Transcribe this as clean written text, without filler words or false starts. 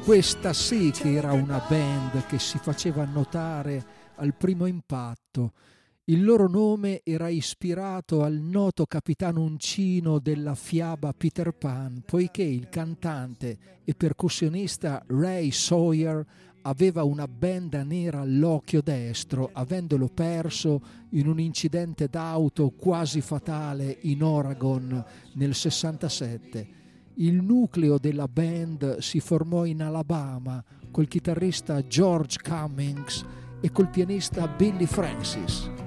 Questa sì che era una band che si faceva notare al primo impatto. Il loro nome era ispirato al noto capitano uncino della fiaba Peter Pan, poiché il cantante e percussionista Ray Sawyer aveva una benda nera all'occhio destro, avendolo perso in un incidente d'auto quasi fatale in Oregon nel 67. Il nucleo della band si formò in Alabama col chitarrista George Cummings e col pianista Billy Francis.